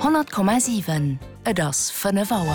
100,7 das vun Vauer.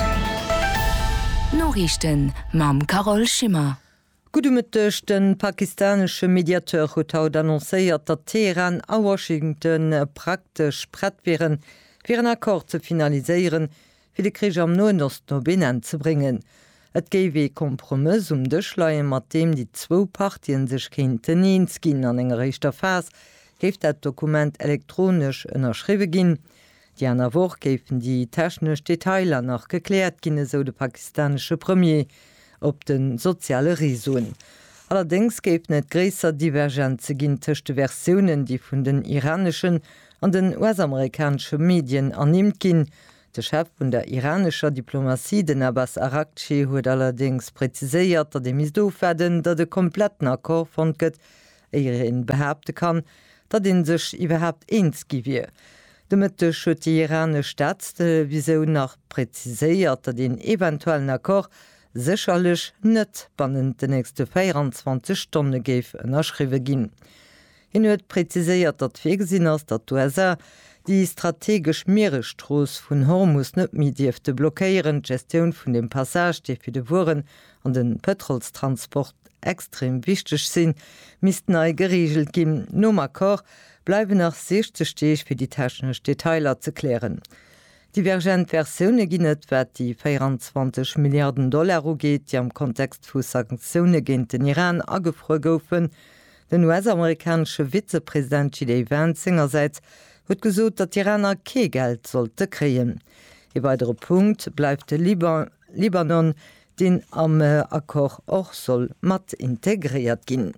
Norrichten mam Carol Schimmer. Gudemëttech den pakistanesche Mediateur huet haut annoncéiert, dat Teheran a Washington praktisch brett wären, fir en Akkord ze finaliséieren, fir de Krich am Noendost no Benin ze bringen. Et géiwe Kompromiss d'Schleie mat dem die zwo Partien sech kenten eens ginn an enger richter Fas, géft dat Dokument elektronisch ënnerschriwe ginn. Die aner Woch géfen die technech Detailer nach gekläert ginne so de pakistanesche Premier op den soziale Risoen. Allerdings géif net gréisser Divergenze ginn tëchte Versionen, die vun den iranischen an den US-amerikanische Medien annimmt ginn. De Chef vun der iranischer Diplomatie, den Abbas Araghchi, huet allerdings preziséiert, dat de mis doofäden, dat de kompletten Akkor von gëtt, eier en behaupte kann, dat den sech iwwerhaupt eens giwie. Demëtte huet die iranische Staatsvision nach preziséiert, dat den eventuellen Akkor sicherlich net bannen de nächste 24 Stunden géif ënnerschriwe ginn. Hin huet preziséiert, dat gesinn ass, dat USA die strategisch Meeresstroos vun Hormus net midiefte blockéieren Gestioun vun dem Passage, de fir de Wuren an den Petrolstransport extrem wichtig sinn, misisten ei geregelt ginn. No Akkor bleiben nach 60 Steech fir die technisch Detailer ze klären. Divergent Versioune ginnet wat die 24 Milliarden Dollar ugeet, die am Kontext vu Sanktionune géint den Iran agefro goufen. Den US-amerikanische Vizepräsident J.D. Vance engerseits huet gesot, dat Iraner Kegeld sollte kreien. E weitere Punkt bleibt de Libanon, den am Akkor och soll mat integriert ginn.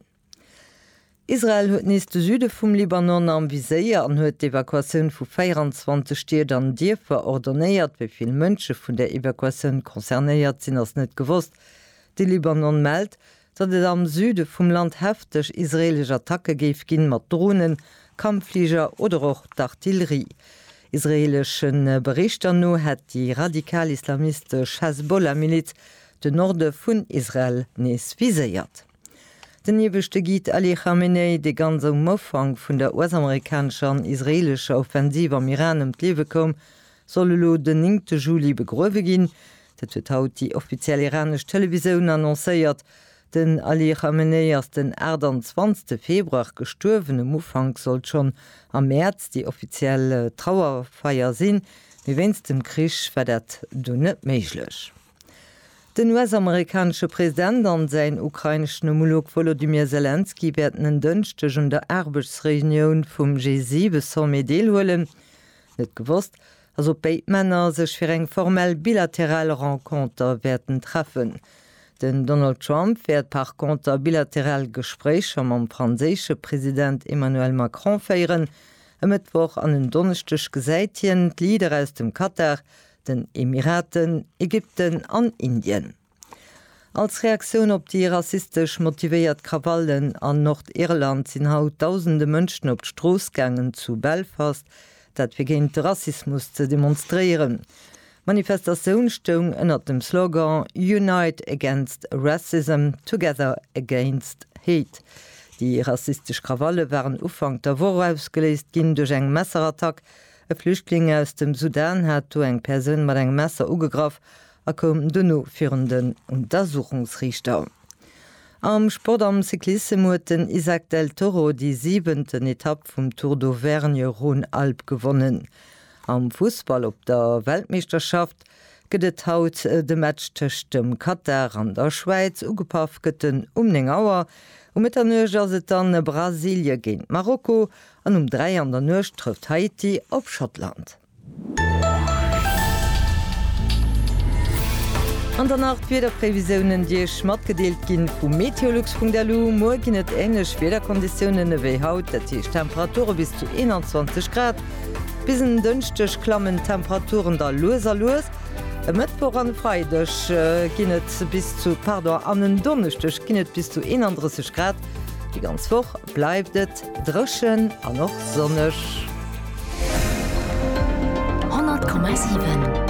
Israel huet nächste Süde vum Libanon enviséier an huet d'Evakuatioun vu 24 Stier an Dir verordonnéiert, wieviel Mënsche vun der Evakuatioun konzernéiert sinn ass net gewusst. De Libanon meldt, dat et am Süde vum Land heftig israelisch Attacke géif ginn mat Drohnen, Kampfflieger oder och d'Artillerie. Israelischen Berichter no hat die radikal-islamistisch Hezbollah-Miliz de Norde vun Israel nees viséiert. Den Niebechte Giet Ali Khamenei de ganze Umfang vun der US-amerikanischer an israelscher Offensiv am Iran em Lewe kom, solle lo den 9. Juli begruwe ginn. Dat huet haut die offizielle iranesch Televisioun annoncéiert. Den Ali Khamenei ass den 20. Februar gestorwen. Im Umfang sollt schon am März die offizielle Trauerfeier sinn, wie wenns dem Krich war dat du net méiglech. Den US-amerikanische Präsident an sein ukrainischen Homolog Volodymyr Zelensky werden den Dünchtech und der Arbeitsreunion vom G7 Summit deelholen. Net gewusst, als ob beide Männer sich für eng formell bilaterale Rencontre werden treffen. Den Donald Trump wird par contre bilateral Gespräch am französischen Präsident Emmanuel Macron feiern. Am Mittwoch an den Donnerstag gesäitien Lieder aus dem Katar, den Emiraten, Ägypten an Indien. Als Reaktion op die rassistisch motiviert Krawallen an Nordirland sind haut tausende Menschen op Stroßgängen zu Belfast, dat wir gegen Rassismus zu demonstrieren. Manifestationsstung ënnert dem Slogan Unite Against Racism, Together Against Hate. Die rassistisch Krawalle waren ufang der Woche ausgelesen ginn durch eng Messerattack. E Flüchtling aus dem Sudan hat eng Persun mat eng Messer ugegraf, kom duno führenden Untersuchungsrichter. Am Sport am Cyclisme den Isaac del Toro die 7. Etappe vom Tour d'Auvergne Rhône-Alpes gewonnen. Am Fußball op der Weltmeisterschaft gedet haut de Match tëcht dem Katar an der Schweiz ugepafketen 9 Auer, mit der Nøger se dann Brasilie géint Marokko an 3 an der Nøch trifft Haiti op Schottland. An der Nacht wieder Prävisionen die schmat gedeelt ginn vum Meteorlux.delu, mo ginn et enlech Wederkonditionen ewéi haut, dat hiech Temperature bis zu 21 Grad, bis en dënchtech klammen Temperaturen der loser los. Mittwoch an Freitag ginnet bis zu an den Donnerstag ginnet bis zu 31 Grad. Die ganz Woche bleibt et drschen an noch sonnech. 100,7